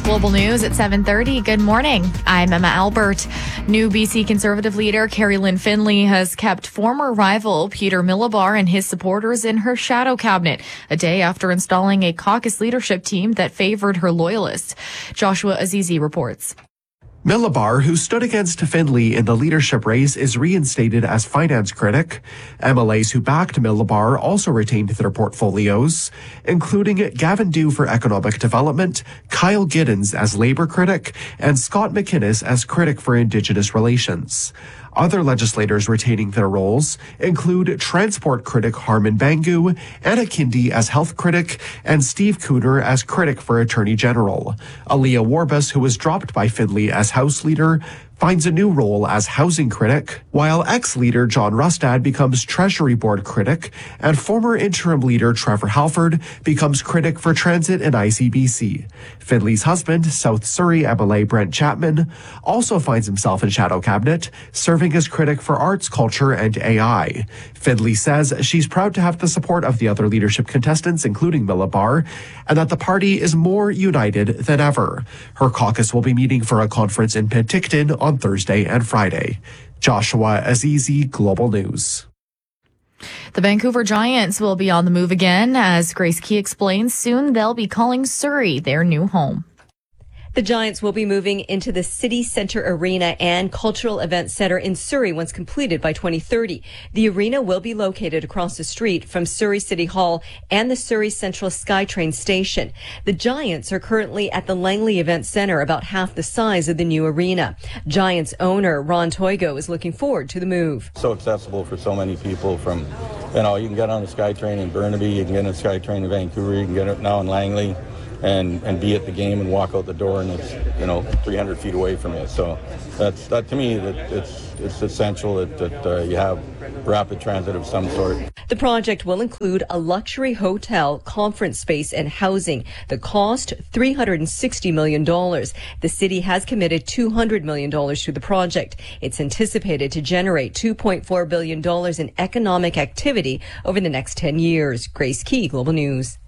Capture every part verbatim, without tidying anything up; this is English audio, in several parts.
Global News at seven thirty. Good morning. I'm Emma Albert. New B C Conservative leader Carrie Lynn Findlay has kept former rival Peter Milobar and his supporters in her shadow cabinet a day after installing a caucus leadership team that favored her loyalists. Joshua Azizi reports. Milobar, who stood against Findlay in the leadership race, is reinstated as finance critic. M L As who backed Milobar also retained their portfolios, including Gavin Dew for economic development, Kyle Giddens as labor critic, and Scott McInnes as critic for Indigenous relations. Other legislators retaining their roles include transport critic Harman Bangu, Anna Kindi as health critic, and Steve Cooner as critic for Attorney General. Aaliyah Warbus, who was dropped by Findlay as House Leader, finds a new role as housing critic, while ex-leader John Rustad becomes Treasury Board critic, and former interim leader Trevor Halford becomes critic for transit and I C B C. Findlay's husband, South Surrey M L A Brent Chapman, also finds himself in shadow cabinet, serving as critic for arts, culture, and A I. Findlay says she's proud to have the support of the other leadership contestants, including Milobar, and that the party is more united than ever. Her caucus will be meeting for a conference in Penticton on on Thursday and Friday. Joshua Azizi, Global News. The Vancouver Giants will be on the move again. As Grace Key explains, soon they'll be calling Surrey their new home. The Giants will be moving into the City Centre Arena and Cultural Events Centre in Surrey once completed by twenty thirty. The arena will be located across the street from Surrey City Hall and the Surrey Central SkyTrain station. The Giants are currently at the Langley Events Centre, about half the size of the new arena. Giants owner Ron Toigo is looking forward to the move. So accessible for so many people from, you know, you can get on the SkyTrain in Burnaby, you can get on the SkyTrain in Vancouver, you can get it now in Langley. And, and be at the game and walk out the door, and it's, you know, three hundred feet away from you. So that's that to me that it's it's essential that, that uh, you have rapid transit of some sort. The project will include a luxury hotel, conference space, and housing. The cost three hundred sixty million dollars. The city has committed two hundred million dollars to the project. It's anticipated to generate two point four billion dollars in economic activity over the next ten years. Grace Key, Global News.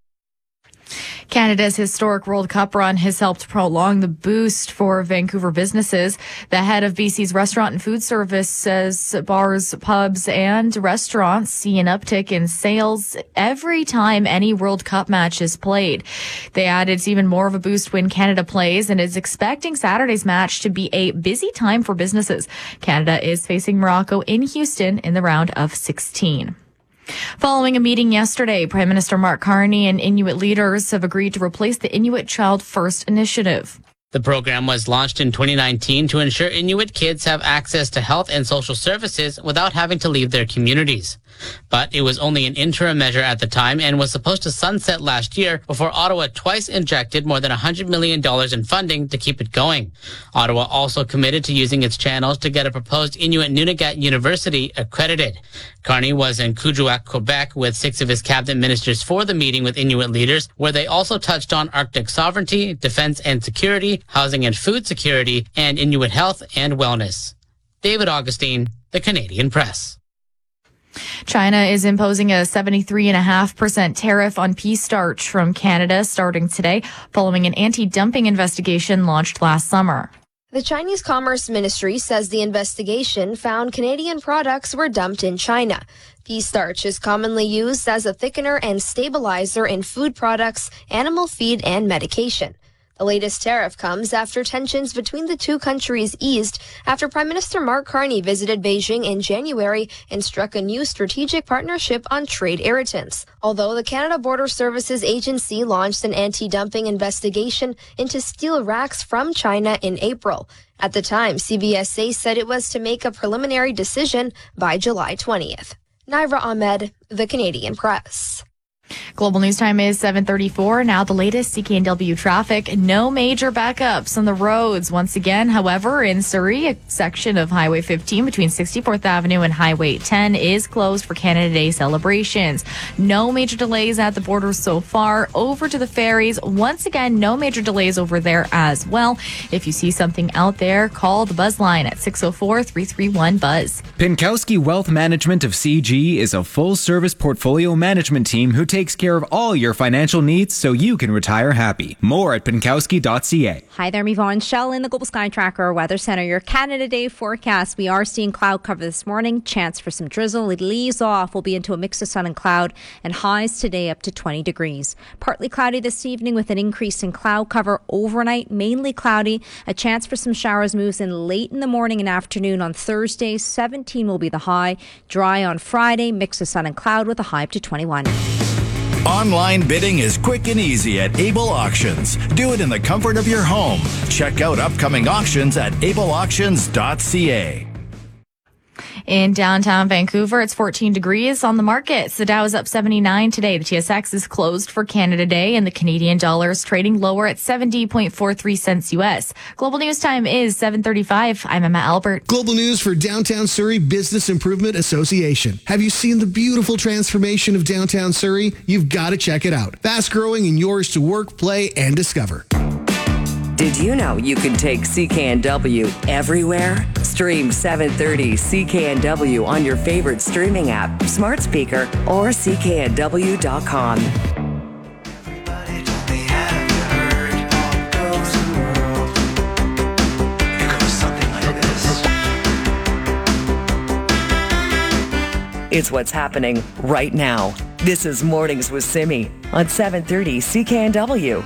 Canada's historic World Cup run has helped prolong the boost for Vancouver businesses. The head of B C's Restaurant and Food Service says bars, pubs, and restaurants see an uptick in sales every time any World Cup match is played. They add it's even more of a boost when Canada plays and is expecting Saturday's match to be a busy time for businesses. Canada is facing Morocco in Houston in the round of sixteen. Following a meeting yesterday, Prime Minister Mark Carney and Inuit leaders have agreed to replace the Inuit Child First Initiative. The program was launched in twenty nineteen to ensure Inuit kids have access to health and social services without having to leave their communities. But it was only an interim measure at the time and was supposed to sunset last year before Ottawa twice injected more than one hundred million dollars in funding to keep it going. Ottawa also committed to using its channels to get a proposed Inuit Nunavut University accredited. Carney was in Kuujjuaq, Quebec, with six of his cabinet ministers for the meeting with Inuit leaders, where they also touched on Arctic sovereignty, defense and security, housing and food security, and Inuit health and wellness. David Augustine, The Canadian Press. China is imposing a seventy-three point five percent tariff on pea starch from Canada starting today, following an anti-dumping investigation launched last summer. The Chinese Commerce Ministry says the investigation found Canadian products were dumped in China. Pea starch is commonly used as a thickener and stabilizer in food products, animal feed, and medication. The latest tariff comes after tensions between the two countries eased after Prime Minister Mark Carney visited Beijing in January and struck a new strategic partnership on trade irritants. Although the Canada Border Services Agency launched an anti-dumping investigation into steel racks from China in April. At the time, C B S A said it was to make a preliminary decision by July twentieth. Naira Ahmed, The Canadian Press. Global News Time is seven thirty-four. Now the latest C K N W traffic. No major backups on the roads once again. However, in Surrey, a section of Highway fifteen between sixty-fourth Avenue and Highway ten is closed for Canada Day celebrations. No major delays at the border so far. Over to the ferries. Once again, no major delays over there as well. If you see something out there, call the Buzz line at six oh four, three three one, BUZZ. Pinkowski Wealth Management of C G is a full-service portfolio management team who takes takes care of all your financial needs so you can retire happy. More at Pinkowski dot c a. Hi there, I'm Yvonne Shell in the Global Sky Tracker Weather Center. Your Canada Day forecast. We are seeing cloud cover this morning. Chance for some drizzle. It leaves off. We'll be into a mix of sun and cloud, and highs today up to twenty degrees. Partly cloudy this evening with an increase in cloud cover overnight. Mainly cloudy. A chance for some showers moves in late in the morning and afternoon on Thursday. seventeen will be the high. Dry on Friday. Mix of sun and cloud with a high up to twenty-one. Online bidding is quick and easy at Able Auctions. Do it in the comfort of your home. Check out upcoming auctions at able auctions dot c a. In downtown Vancouver, it's fourteen degrees on the markets. The Dow is up seventy-nine today. The T S X is closed for Canada Day, and the Canadian dollar is trading lower at seventy point four three cents U S. Global News Time is seven thirty-five. I'm Emma Albert. Global News for Downtown Surrey Business Improvement Association. Have you seen the beautiful transformation of downtown Surrey? You've got to check it out. Fast growing and yours to work, play, and discover. Did you know you can take C K N W everywhere? Stream seven thirty C K N W on your favorite streaming app, smart speaker, or c k n w dot com. It's what's happening right now. This is Mornings with Simi on seven thirty C K N W.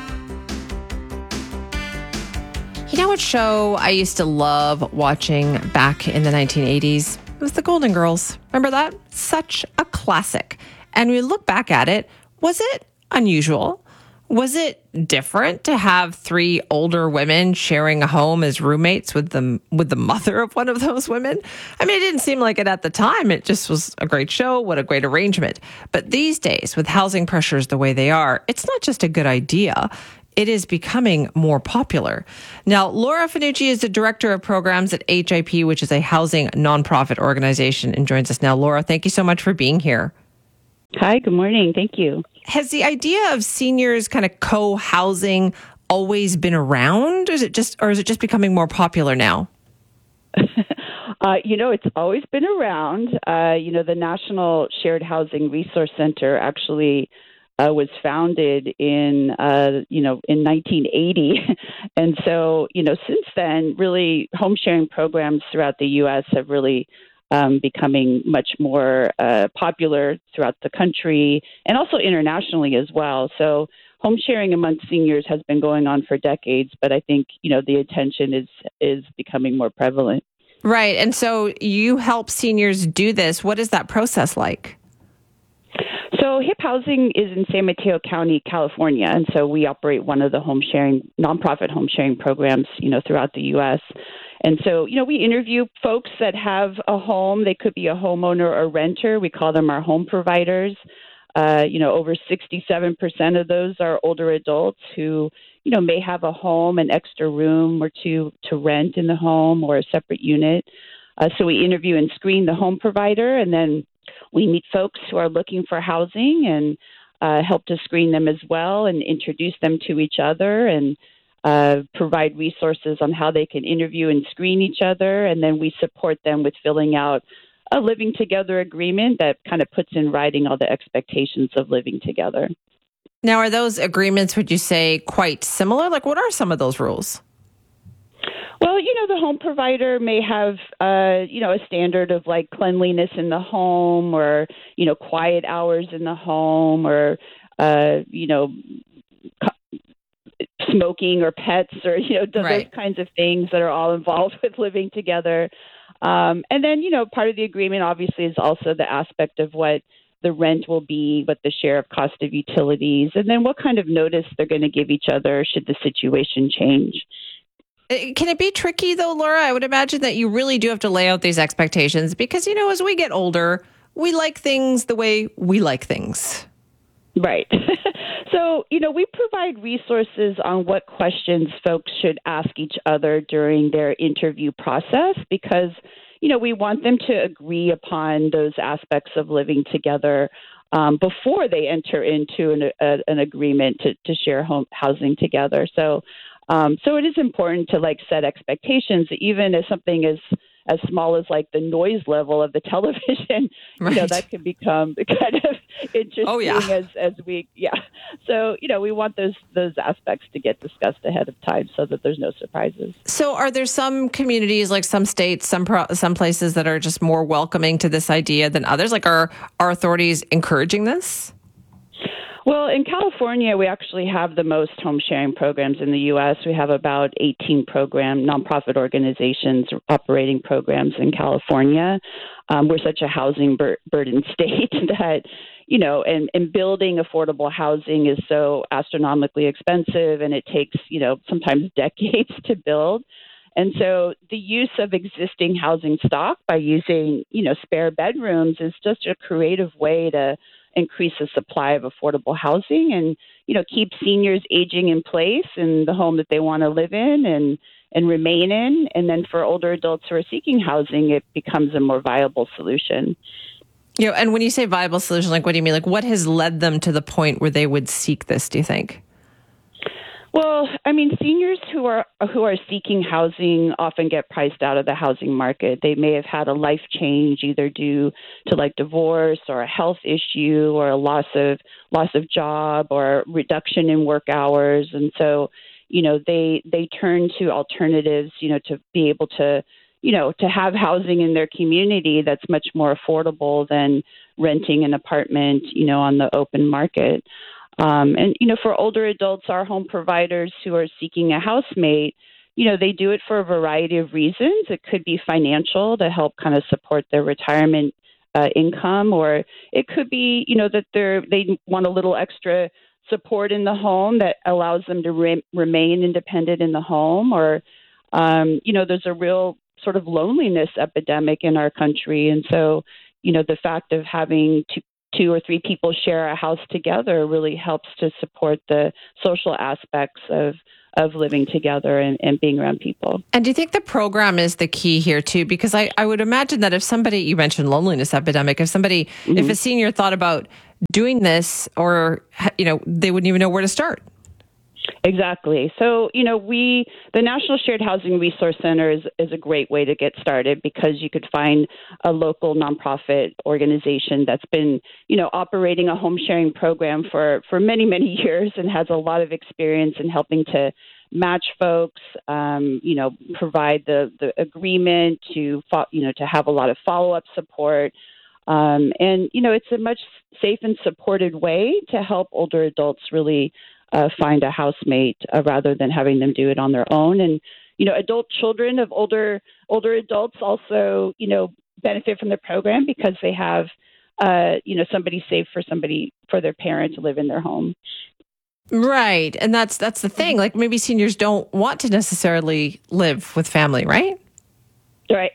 You know what show I used to love watching back in the nineteen eighties? It was The Golden Girls. Remember that? Such a classic. And we look back at it, was it unusual? Was it different to have three older women sharing a home as roommates with the, with the mother of one of those women? I mean, it didn't seem like it at the time. It just was a great show. What a great arrangement. But these days, with housing pressures the way they are, it's not just a good idea. It is becoming more popular. Now, Laura Fanucci is the director of programs at H I P, which is a housing nonprofit organization, and joins us now. Laura, thank you so much for being here. Hi, good morning. Thank you. Has the idea of seniors kind of co-housing always been around? Is it just, or is it just becoming more popular now? uh, you know, it's always been around. Uh, you know, the National Shared Housing Resource Center actually Uh, was founded in, uh, you know, in nineteen eighty. And so, you know, since then, really home sharing programs throughout the U S have really um, becoming much more uh, popular throughout the country and also internationally as well. So home sharing among seniors has been going on for decades, but I think, you know, the attention is is becoming more prevalent. Right. And so you help seniors do this. What is that process like? So H I P Housing is in San Mateo County, California, and so we operate one of the home sharing, nonprofit home sharing programs, you know, throughout the U S. And so, you know, we interview folks that have a home. They could be a homeowner or renter. We call them our home providers. Uh, you know, over sixty-seven percent of those are older adults who, you know, may have a home, an extra room or two to rent in the home or a separate unit. Uh, so we interview and screen the home provider, and then we meet folks who are looking for housing and uh, help to screen them as well and introduce them to each other and uh, provide resources on how they can interview and screen each other. And then we support them with filling out a living together agreement that kind of puts in writing all the expectations of living together. Now, are those agreements, would you say, quite similar? Like, what are some of those rules? Well, you know, the home provider may have, uh, you know, a standard of like cleanliness in the home or, you know, quiet hours in the home or, uh, you know, co- smoking or pets or, you know, those right. kinds of things that are all involved with living together. Um, and then, you know, part of the agreement obviously is also the aspect of what the rent will be, what the share of cost of utilities, and then what kind of notice they're going to give each other should the situation change. Can it be tricky, though, Laura? I would imagine that you really do have to lay out these expectations because, you know, as we get older, we like things the way we like things. Right. So, you know, we provide resources on what questions folks should ask each other during their interview process because, you know, we want them to agree upon those aspects of living together um, before they enter into an, a, an agreement to, to share home housing together. So, Um, so it is important to like set expectations, even as something as as small as like the noise level of the television, right. you know, that can become kind of interesting oh, yeah. as, as we, yeah. So, you know, we want those, those aspects to get discussed ahead of time so that there's no surprises. So are there some communities, like some states, some pro- some places that are just more welcoming to this idea than others? Like are, are authorities encouraging this? Well, in California, we actually have the most home sharing programs in the U S. We have about eighteen program nonprofit organizations operating programs in California. Um, we're such a housing bur- burden state that, you know, and, and building affordable housing is so astronomically expensive, and it takes, you know, sometimes decades to build. And so the use of existing housing stock by using, you know, spare bedrooms is just a creative way to increase the supply of affordable housing and, you know, keep seniors aging in place in the home that they want to live in and, and remain in. And then for older adults who are seeking housing, it becomes a more viable solution. You know, and when you say viable solution, like, what do you mean? Like, what has led them to the point where they would seek this, do you think? Well, I mean, seniors who are who are seeking housing often get priced out of the housing market. They may have had a life change, either due to like divorce or a health issue or a loss of loss of job or reduction in work hours, and so you know they they turn to alternatives, you know, to be able to you know to have housing in their community that's much more affordable than renting an apartment, you know, on the open market. Um, and, you know, for older adults, our home providers who are seeking a housemate, you know, they do it for a variety of reasons. It could be financial to help kind of support their retirement uh, income, or it could be, you know, that they're they want a little extra support in the home that allows them to re- remain independent in the home, or, um, you know, there's a real sort of loneliness epidemic in our country. And so, you know, the fact of having to two or three people share a house together really helps to support the social aspects of of living together and, and being around people. And do you think the program is the key here too? Because I, I would imagine that if somebody, you mentioned loneliness epidemic, if somebody, mm-hmm. if a senior thought about doing this, or, you know, they wouldn't even know where to start. Exactly. So, you know, we, the National Shared Housing Resource Center is, is a great way to get started, because you could find a local nonprofit organization that's been, you know, operating a home sharing program for, for many, many years and has a lot of experience in helping to match folks, um, you know, provide the, the agreement to, fo- you know, to have a lot of follow-up support. Um, and, you know, it's a much safe and supported way to help older adults really Uh, find a housemate uh, rather than having them do it on their own. And, you know, adult children of older older adults also, you know, benefit from the program because they have, uh, you know, somebody saved for somebody, for their parent to live in their home. Right. And that's that's the thing. Like, maybe seniors don't want to necessarily live with family, right? Right.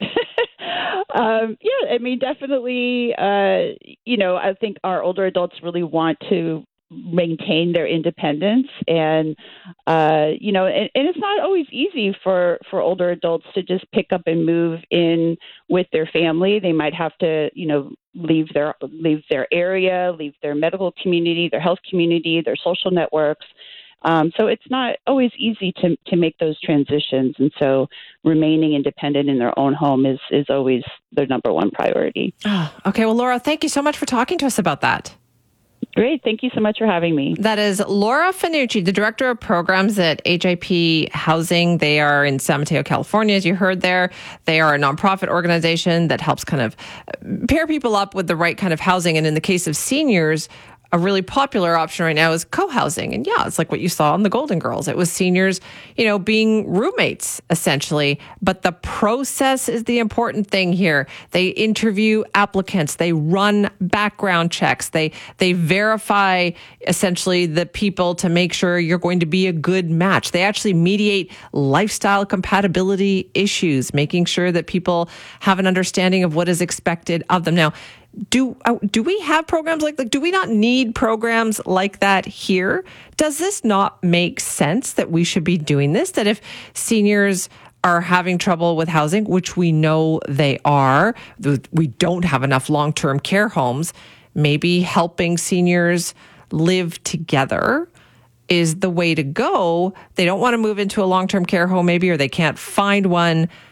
um, yeah, I mean, definitely, uh, you know, I think our older adults really want to maintain their independence, and uh, you know, and, and it's not always easy for, for older adults to just pick up and move in with their family. They might have to, you know, leave their leave their area, leave their medical community, their health community, their social networks. Um, so it's not always easy to to make those transitions, and so remaining independent in their own home is is always their number one priority. Oh, okay, well, Laura, thank you so much for talking to us about that. Great. Thank you so much for having me. That is Laura Fanucci, the Director of Programs at H I P Housing. They are in San Mateo, California, as you heard there. They are a nonprofit organization that helps kind of pair people up with the right kind of housing. And in the case of seniors, a really popular option right now is co-housing. And yeah, it's like what you saw on the Golden Girls. It was seniors, you know, being roommates, essentially. But the process is the important thing here. They interview applicants. They run background checks. They they verify, essentially, the people to make sure you're going to be a good match. They actually mediate lifestyle compatibility issues, making sure that people have an understanding of what is expected of them. Now, Do uh, do we have programs like like do we not need programs like that here? Does this not make sense that we should be doing this? That if seniors are having trouble with housing, which we know they are, we don't have enough long-term care homes, maybe helping seniors live together is the way to go. They don't want to move into a long-term care home maybe, or they can't find one.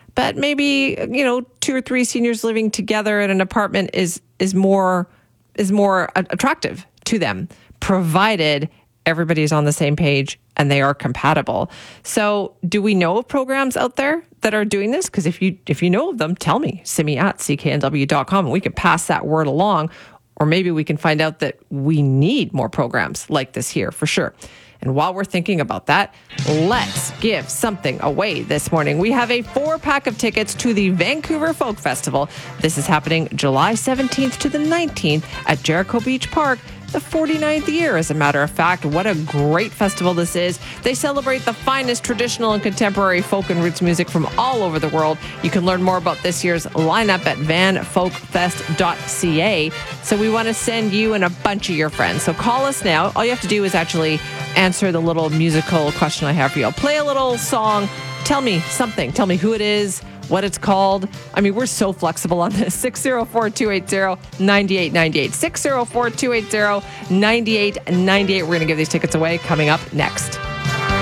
but maybe, you know, two or three seniors living together in an apartment is is more is more attractive to them, provided everybody's on the same page and they are compatible. So do we know of programs out there that are doing this? Because if you if you know of them, tell me. Simi at C K N W dot com and we can pass that word along. Or maybe we can find out that we need more programs like this here for sure. And while we're thinking about that, let's give something away this morning. We have a four-pack of tickets to the Vancouver Folk Festival. This is happening July seventeenth to the nineteenth at Jericho Beach Park. The forty-ninth year, as a matter of fact. What a great festival this is. They celebrate the finest traditional and contemporary folk and roots music from all over the world. You can learn more about this year's lineup at van folk fest dot c a. So we want to send you and a bunch of your friends. So call us now. All you have to do is actually answer the little musical question I have for you. I'll play a little song. Tell me something. Tell me who it is, what it's called. I mean, we're so flexible on this. six oh four, two eight zero, nine eight nine eight. six oh four, two eight zero, nine eight nine eight. We're going to give these tickets away coming up next.